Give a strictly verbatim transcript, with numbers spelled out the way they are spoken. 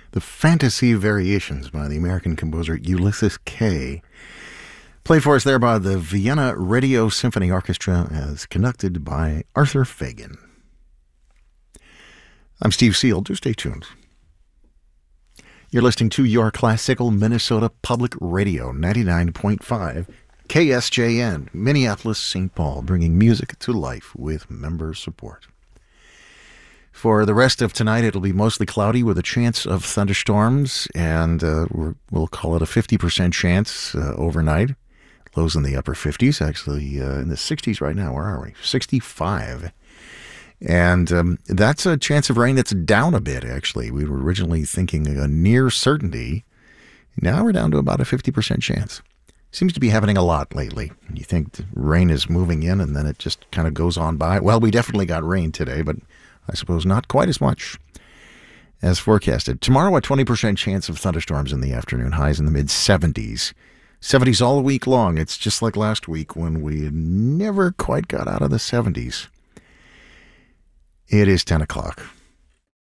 The Fantasy Variations by the American composer Ulysses Kay. Played for us there by the Vienna Radio Symphony Orchestra as conducted by Arthur Fagan. I'm Steve Seal. Do stay tuned. You're listening to your classical Minnesota Public Radio, ninety-nine point five K S J N, Minneapolis, Saint Paul, bringing music to life with member support. For the rest of tonight, it'll be mostly cloudy with a chance of thunderstorms, and uh, we're, we'll call it a fifty percent chance uh, overnight. Lows in the upper fifties, actually uh, in the sixties right now. Where are we? sixty-five. And um, that's a chance of rain that's down a bit, actually. We were originally thinking a near certainty. Now we're down to about a fifty percent chance. Seems to be happening a lot lately. You think the rain is moving in and then it just kind of goes on by. Well, we definitely got rain today, but I suppose not quite as much as forecasted. Tomorrow, a twenty percent chance of thunderstorms in the afternoon, highs in the mid-seventies. seventies all week long. It's just like last week when we never quite got out of the seventies. It is ten o'clock.